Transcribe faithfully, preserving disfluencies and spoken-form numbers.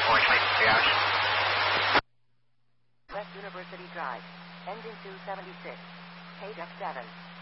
West University Drive, engine two seventy-six, K D F seven.